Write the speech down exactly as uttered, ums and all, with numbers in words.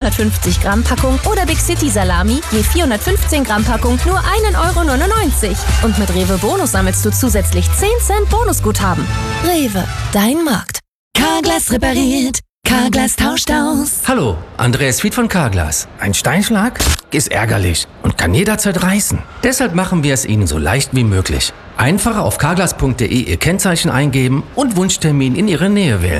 vierhundertfünfzig Gramm Packung oder Big City Salami je vierhundertfünfzehn Gramm Packung nur ein Euro neunundneunzig. Und mit Rewe Bonus sammelst du zusätzlich zehn Cent Bonusguthaben. Rewe, dein Markt. Carglass repariert. Carglass tauscht aus. Hallo, Andreas Fied von Carglass. Ein Steinschlag ist ärgerlich und kann jederzeit reißen. Deshalb machen wir es Ihnen so leicht wie möglich. Einfach auf carglass punkt de Ihr Kennzeichen eingeben und Wunschtermin in Ihre Nähe wählen.